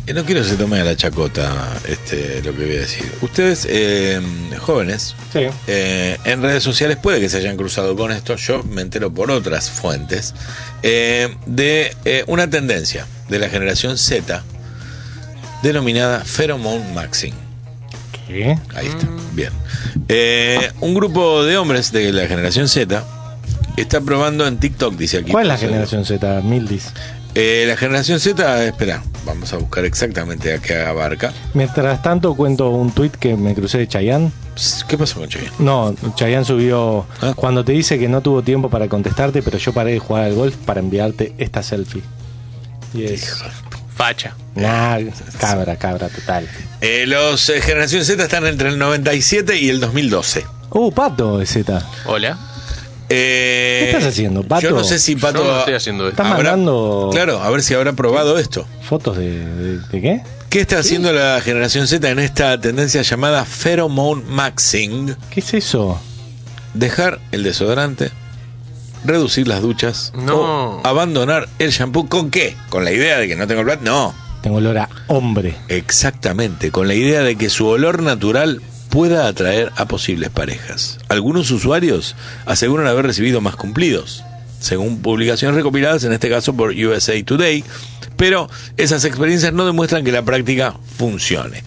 No quiero que se tome a la chacota lo que voy a decir. Ustedes, jóvenes, Sí. en redes sociales puede que se hayan cruzado con esto. Yo me entero por otras fuentes de una tendencia de la generación Z denominada Pheromone Maxing. ¿Qué? Ahí está, bien. Un grupo de hombres de la generación Z está probando en TikTok, dice aquí. ¿Cuál es la generación Z? Mildis. La generación Z, espera, vamos a buscar exactamente a qué abarca. Mientras tanto, cuento un tweet que me crucé de Chayanne. ¿Qué pasó con Chayanne? No, Chayanne subió ¿Ah? cuando te dice que no tuvo tiempo para contestarte, pero yo paré de jugar al golf para enviarte esta selfie. Y es... Facha. Nah, cabra total. Los generación Z están entre el 97 y el 2012. Pato es Z. Hola. ¿Qué estás haciendo, Pato? Yo no sé si Pato... Yo no estoy haciendo esto. Estás mandando Claro, a ver si habrá probado esto. fotos de qué? ¿Qué está haciendo la generación Z en esta tendencia llamada Pheromone Maxing? ¿Qué es eso? Dejar el desodorante, reducir las duchas No. o abandonar el shampoo. ¿Con qué? ¿Con la idea de que no tengo el plato? No, Tengo olor a hombre. exactamente, con la idea de que su olor natural pueda atraer a posibles parejas. Algunos usuarios aseguran haber recibido más cumplidos, según publicaciones recopiladas en este caso por USA Today, pero esas experiencias no demuestran que la práctica funcione.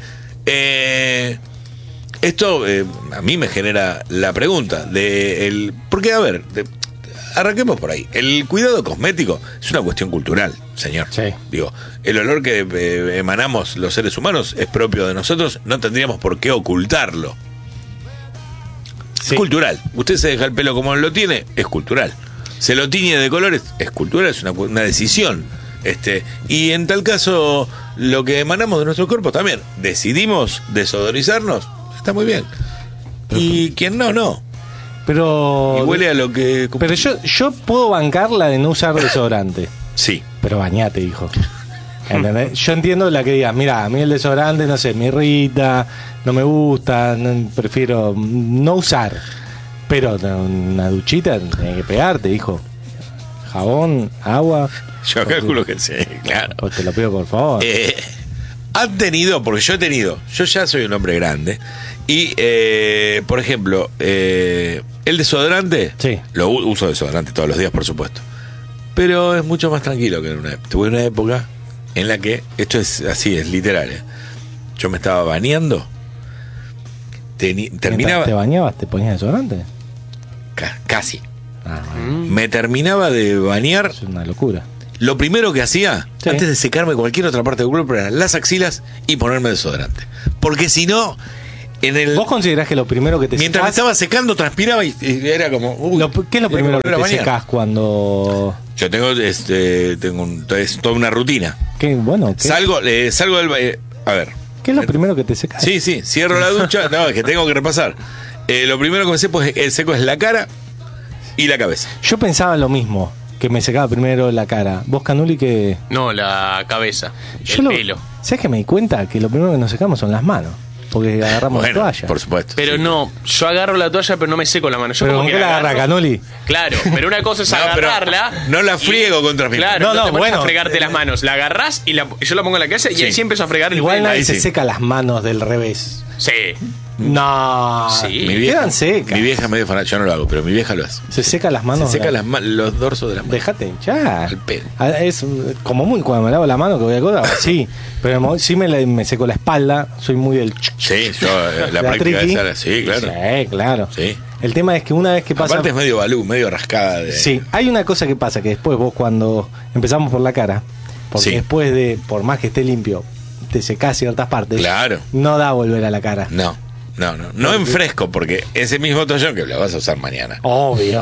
Esto a mí me genera la pregunta porque a ver, arranquemos por ahí. El cuidado cosmético es una cuestión cultural, señor. Sí. Digo, el olor que emanamos los seres humanos es propio de nosotros, no tendríamos por qué ocultarlo. Sí. Es cultural. Usted se deja el pelo como lo tiene, es cultural. Se lo tiñe de colores, es cultural, es una decisión. Y en tal caso, lo que emanamos de nuestro cuerpo también. Decidimos desodorizarnos, está muy bien. Y quien no. Pero... Y huele a lo que... Pero yo puedo bancar la de no usar desodorante. Sí. Pero bañate, hijo. ¿Entendés? Yo entiendo la que digas, mira, a mí el desodorante, no sé, me irrita, no me gusta, prefiero no usar. Pero una duchita tenés que pegarte, hijo. Jabón, agua. Yo calculo que sí, claro. O te lo pido por favor. Han tenido, porque yo ya soy un hombre grande, y por ejemplo, el desodorante, Sí. uso desodorante todos los días, por supuesto, pero es mucho más tranquilo que en tuve una época en la que, esto es así, es literal, yo me estaba bañando, Mientras terminaba, ¿Te bañabas? ¿Te ponías desodorante? casi, Ah, bueno, me terminaba de bañar. es una locura. Lo primero que hacía, Sí. antes de secarme cualquier otra parte del cuerpo, eran las axilas y ponerme desodorante. Porque si no, ¿Vos considerás que lo primero que te mientras me secás... estaba secando, transpiraba y era como... uy, ¿Qué es lo tengo primero que volver a te bañar. secás cuando...? Yo tengo, es toda una rutina. ¿Qué? Bueno, ¿qué? Salgo del... a ver. ¿Qué es lo primero que te secás? Sí, cierro la ducha. No, es que tengo que repasar. Lo primero que me seco es la cara y la cabeza. Yo pensaba lo mismo, que me secaba primero la cara. ¿Vos, Canuli, que...? No, la cabeza. El pelo. ¿Sabes que me di cuenta que lo primero que nos secamos son las manos? Porque agarramos la toalla. por supuesto. Pero sí. no, yo agarro la toalla pero no me seco la mano. Yo ¿Pero como con que qué la agarra, Canuli? Claro, pero una cosa es No, pero agarrarla. no la friego contra mi Claro, No, no, no, te pones bueno. a fregarte las manos. La agarrás y yo la pongo en la cabeza y Sí. ahí sí empiezo a fregar el Igual pelo. nadie ahí se sí. seca las manos del revés. Sí. No. Sí. Quedan secas. Mi vieja medio fanática, yo no lo hago, pero mi vieja lo hace. Se seca las manos. Se seca los dorsos de las manos. Dejate hinchar. El pelo. Es como muy cuando me lavo la mano que voy a cosas, sí. Pero sí me seco la espalda. Soy muy del... Sí, yo la práctica triqui. esa, sí, claro. Sí, claro. Sí. El tema es que una vez que pasa... Aparte es medio balú, medio rascada. Sí, hay una cosa que pasa, que después vos cuando empezamos por la cara, porque Sí. después de, por más que esté limpio, te secás ciertas partes, Claro. no da volver a la cara. No en fresco, porque ese mismo toallón que lo vas a usar mañana. Obvio.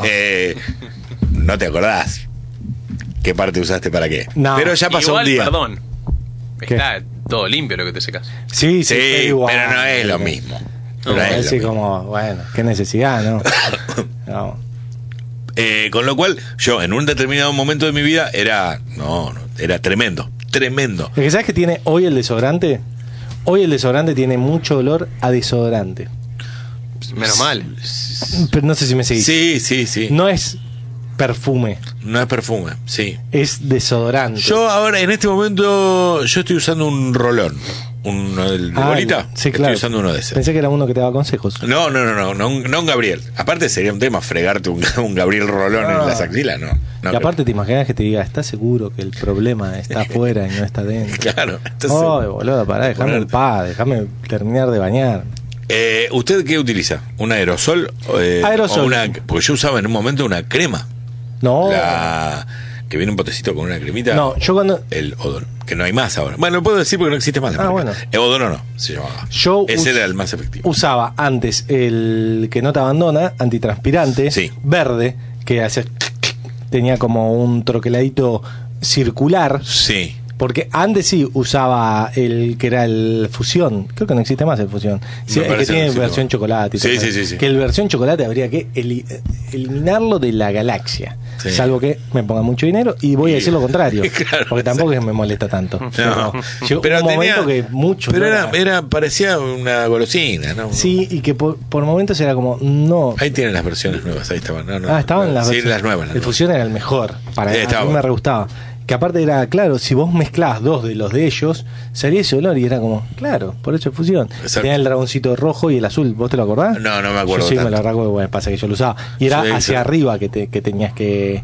No te acordás qué parte usaste para qué. No. Pero ya pasó Igual, un día. perdón. ¿Qué? Está todo limpio lo que te secas. Sí, Sí, igual. pero no es lo mismo. No, No es lo Así mismo. como, bueno, qué necesidad, ¿no? No. Con lo cual, yo en un determinado momento de mi vida era tremendo. Es que ¿sabes qué tiene hoy el desodorante? Hoy el desodorante tiene mucho olor a desodorante. Menos mal. Pero no sé si me seguís. Sí. No es perfume, No es perfume, sí. es desodorante. Yo ahora, en este momento, yo estoy usando un rolón. ¿Uno de bolita? Sí, claro. Estoy usando uno de esos. Pensé que era uno que te daba consejos. No un Gabriel. Aparte sería un tema fregarte un Gabriel Rolón en las axilas, no. Y aparte te imaginas que te diga, ¿estás seguro que el problema está afuera y no está dentro? Claro. Entonces, Boludo, pará, déjame en paz, déjame terminar de bañar. ¿usted qué utiliza? ¿Un aerosol? Aerosol. O porque yo usaba en un momento una crema. No. Que viene un potecito con una cremita. No, yo cuando... El odor, que no hay más ahora. Bueno, lo puedo decir porque no existe más. Bueno. El odor no, se llamaba. Ese era el más efectivo. Usaba antes el que no te abandona, antitranspirante, Sí. verde, que tenía como un troqueladito circular. Sí. Porque antes sí usaba el que era el Fusión. Creo que no existe más el Fusión. Sí, Me el que parece tiene que no versión existe. chocolate. Y Sí, todo. sí. Que el versión chocolate habría que eliminarlo de la galaxia. Sí. Salvo que me ponga mucho dinero y voy a decir lo contrario. Claro, porque tampoco es que me molesta tanto. No. Llegó un momento que mucho. Pero no parecía una golosina, ¿no? Sí, y que por momentos era como, no. Ahí tienen las versiones nuevas, ahí estaban. Estaban las Sí, versiones. las nuevas. El Fusión era el mejor. A estaba mí me bueno. re gustaba. Que aparte era, claro, si vos mezclabas dos de los de ellos, salía ese olor y era como, claro, por eso es Fusión. Exacto. Tenía el dragoncito rojo y el azul, ¿vos te lo acordás? No me acuerdo Yo sí tanto. me lo recuerdo, bueno, pasa que yo lo usaba. Y era Sí, hacia sí. arriba que tenías que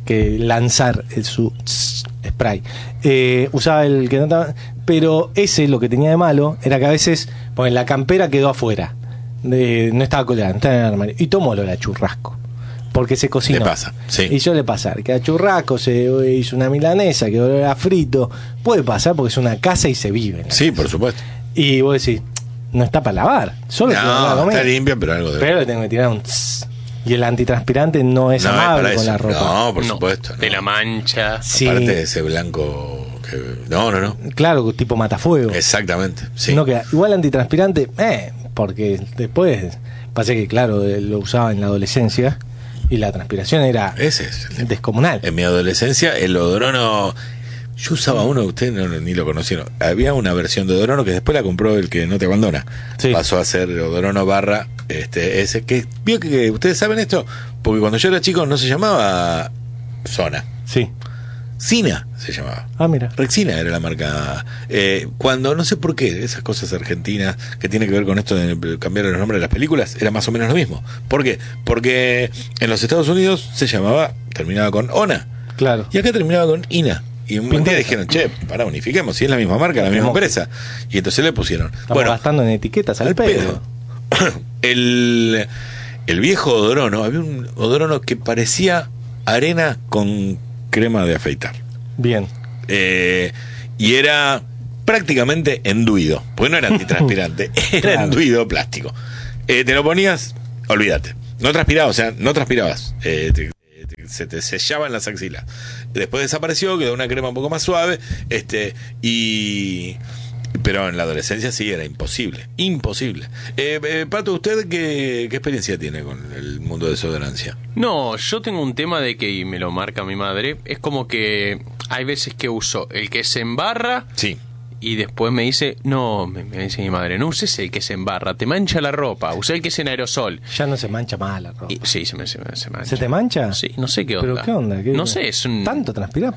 lanzar su spray. Usaba el que no estaba... Pero ese lo que tenía de malo era que a veces, pues la campera quedó afuera. No estaba colgada, no estaba en el armario. Y tomó olor a churrasco. Porque se cocinó. Le pasa, sí. Y suele pasar, que a churrasco se hizo una milanesa, que olor a frito. Puede pasar porque es una casa y se vive. ¿No? Sí, por supuesto. Y vos decís, no está para lavar. Solo tengo que No, comer. está limpia, pero algo de... Pero le tengo que tirar un tss. Y el antitranspirante no es amable para con eso. la ropa. No, por supuesto. De no. la mancha. Sí. Aparte de ese blanco que... No. Claro, tipo matafuego. Exactamente, sí. No queda. Igual antitranspirante, porque después pasé que, claro, lo usaba en la adolescencia y la transpiración era Ese es el tema. descomunal. En mi adolescencia, el odorono... Yo usaba uno, usted ni lo conocieron. Había una versión de odorono que después la compró el que no te abandona. Sí. Pasó a ser odorono barra ese que... ¿Vio que ustedes saben esto? Porque cuando yo era chico no se llamaba Zona. Sí. Sina se llamaba. Ah, mira. Rexina era la marca. Cuando, no sé por qué, esas cosas argentinas que tienen que ver con esto de cambiar los nombres de las películas, era más o menos lo mismo. ¿Por qué? Porque en los Estados Unidos se llamaba, terminaba con Ona, Claro. y acá terminaba con Ina. Y un buen día Pintosa. dijeron, che, pará, unifiquemos, si es la misma marca, la misma empresa. Y entonces le pusieron. Estamos gastando en etiquetas al pedo. El viejo odorono, había un odorono que parecía arena con crema de afeitar. Bien. Y era prácticamente enduido, porque no era antitranspirante, era Claro. enduido plástico. Te lo ponías, olvídate, no transpirabas, o sea, no transpirabas, se te sellaban las axilas. Después desapareció, quedó una crema un poco más suave, pero en la adolescencia sí era imposible. Pato, ¿usted qué experiencia tiene con el mundo de desodorancia? No, yo tengo un tema de que, y me lo marca mi madre, es como que hay veces que uso el que se embarra Sí. y después me dice, no, me dice mi madre, no uses el que se embarra, te mancha la ropa, usé el que es en aerosol. Ya no se mancha más la ropa. Y, sí, se mancha. ¿Se te mancha? Sí, no sé qué onda. ¿Pero qué onda? No sé, es un... ¿Tanto transpirás